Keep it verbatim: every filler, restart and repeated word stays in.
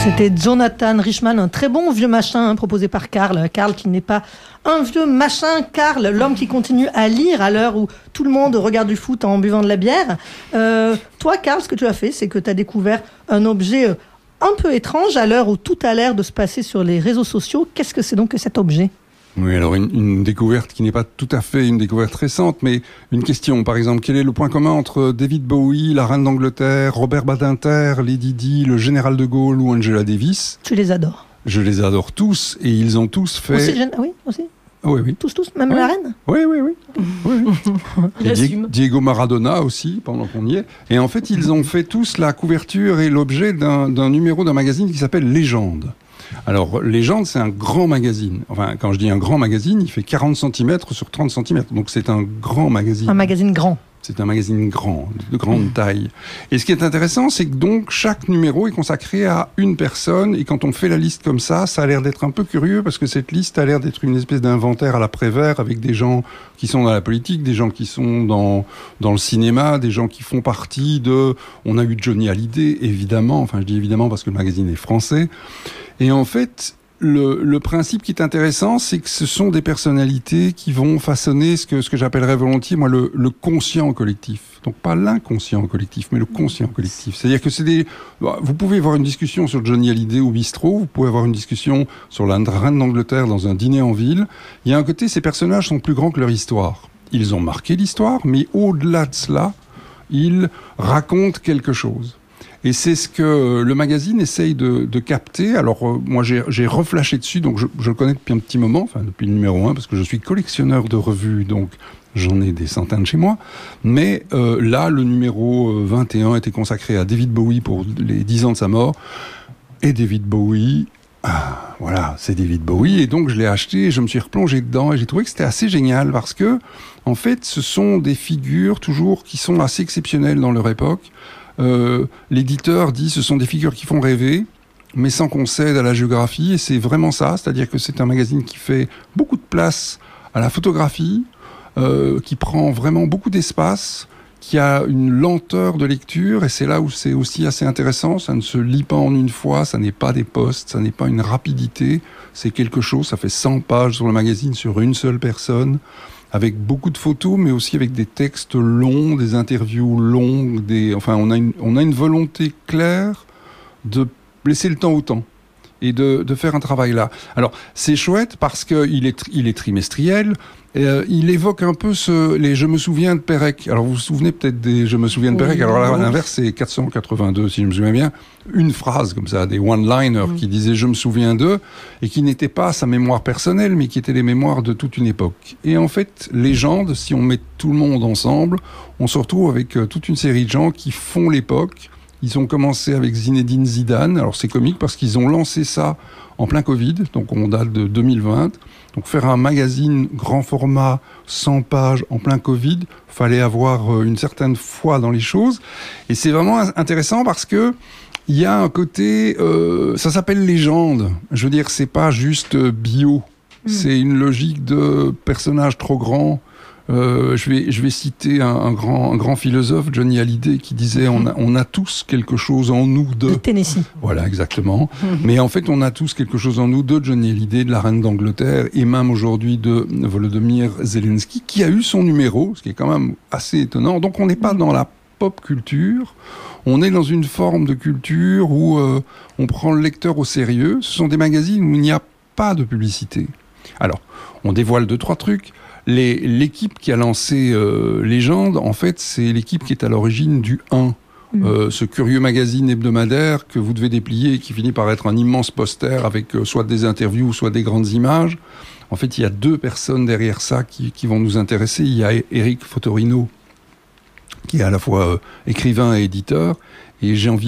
C'était Jonathan Richman, un très bon vieux machin hein, proposé par Karl. Karl qui n'est pas un vieux machin, Karl, l'homme qui continue à lire à l'heure où tout le monde regarde du foot en buvant de la bière. Euh, toi, Karl, ce que tu as fait, c'est que tu as découvert un objet euh, un peu étrange à l'heure où tout a l'air de se passer sur les réseaux sociaux. Qu'est-ce que c'est donc que cet objet ? Oui, alors une, une découverte qui n'est pas tout à fait une découverte récente, mais une question, par exemple, quel est le point commun entre David Bowie, la reine d'Angleterre, Robert Badinter, Lady Di, le général de Gaulle ou Angela Davis ? Tu les adores. Je les adore tous, et ils ont tous fait... Aussi, je... Oui, aussi. Oui, oui. Tous, tous, même oui. la reine ? Oui, oui, oui. oui, oui. Et Di- Diego Maradona aussi, pendant qu'on y est. Et en fait, ils ont fait tous la couverture et l'objet d'un, d'un numéro d'un magazine qui s'appelle Légende. Alors, Légende, c'est un grand magazine. Enfin, quand je dis un grand magazine, il fait quarante centimètres sur trente centimètres. Donc, c'est un grand magazine. Un magazine grand. C'est un magazine grand, de grande taille. Et ce qui est intéressant, c'est que donc, chaque numéro est consacré à une personne. Et quand on fait la liste comme ça, ça a l'air d'être un peu curieux parce que cette liste a l'air d'être une espèce d'inventaire à la Prévert avec des gens qui sont dans la politique, des gens qui sont dans, dans le cinéma, des gens qui font partie de... On a eu Johnny Hallyday, évidemment. Enfin, je dis évidemment parce que le magazine est français. Et en fait, le, le principe qui est intéressant, c'est que ce sont des personnalités qui vont façonner ce que, ce que j'appellerais volontiers, moi, le, le conscient collectif. Donc pas l'inconscient collectif, mais le conscient collectif. C'est-à-dire que c'est des... Vous pouvez avoir une discussion sur Johnny Hallyday au bistrot, vous pouvez avoir une discussion sur la reine d'Angleterre dans un dîner en ville. Il y a un côté, ces personnages sont plus grands que leur histoire. Ils ont marqué l'histoire, mais au-delà de cela, ils racontent quelque chose. Et c'est ce que le magazine essaye de, de capter. Alors, euh, moi, j'ai, j'ai reflashé dessus, donc je, je le connais depuis un petit moment, enfin, depuis le numéro un, parce que je suis collectionneur de revues, donc j'en ai des centaines chez moi. Mais euh, là, le numéro vingt et un était consacré à David Bowie pour les dix ans de sa mort. Et David Bowie, ah, voilà, c'est David Bowie. Et donc, je l'ai acheté et je me suis replongé dedans. Et j'ai trouvé que c'était assez génial parce que, en fait, ce sont des figures toujours qui sont assez exceptionnelles dans leur époque. Euh, l'éditeur dit ce sont des figures qui font rêver, mais sans qu'on cède à la géographie, et c'est vraiment ça, c'est-à-dire que c'est un magazine qui fait beaucoup de place à la photographie, euh, qui prend vraiment beaucoup d'espace, qui a une lenteur de lecture, et c'est là où c'est aussi assez intéressant, ça ne se lit pas en une fois, ça n'est pas des posts, ça n'est pas une rapidité, c'est quelque chose, ça fait cent pages sur le magazine sur une seule personne, avec beaucoup de photos, mais aussi avec des textes longs, des interviews longues, des, enfin, on a une, on a une volonté claire de laisser le temps au temps et de, de faire un travail là. Alors, c'est chouette parce que il est, il est trimestriel. Et, euh, il évoque un peu ce, les Je me souviens de Pérec. Alors, vous vous souvenez peut-être des Je me souviens de Pérec. Oui, alors, là, à l'inverse, c'est quatre cent quatre-vingt-deux, si je me souviens bien. Une phrase comme ça, des one-liners oui. qui disaient Je me souviens d'eux, et qui n'étaient pas sa mémoire personnelle, mais qui étaient les mémoires de toute une époque. Et en fait, Légende, si on met tout le monde ensemble, on se retrouve avec euh, toute une série de gens qui font l'époque. Ils ont commencé avec Zinedine Zidane. Alors, c'est comique parce qu'ils ont lancé ça en plein Covid, donc on date de deux mille vingt. Donc faire un magazine grand format, cent pages, en plein Covid, fallait avoir une certaine foi dans les choses. Et c'est vraiment intéressant parce que il y a un côté, euh, ça s'appelle Légende. Je veux dire, c'est pas juste bio. Mmh. C'est une logique de personnage trop grand. Euh, je vais, je vais citer un, un grand, un grand philosophe, Johnny Hallyday, qui disait mmh. on, a, on a tous quelque chose en nous de... De Tennessee. Voilà, exactement. Mmh. Mais en fait, on a tous quelque chose en nous de Johnny Hallyday, de la reine d'Angleterre, et même aujourd'hui de Volodymyr Zelensky, qui a eu son numéro, ce qui est quand même assez étonnant. Donc, on n'est pas mmh. dans la pop culture, on est dans une forme de culture où euh, on prend le lecteur au sérieux. Ce sont des magazines où il n'y a pas de publicité. Alors, on dévoile deux, trois trucs. Les, l'équipe qui a lancé euh, Légende, en fait, c'est l'équipe qui est à l'origine du un. Mmh. Euh, ce curieux magazine hebdomadaire que vous devez déplier et qui finit par être un immense poster avec euh, soit des interviews, soit des grandes images. En fait, il y a deux personnes derrière ça qui, qui vont nous intéresser. Il y a Eric Fotorino, qui est à la fois euh, écrivain et éditeur, et j'ai envie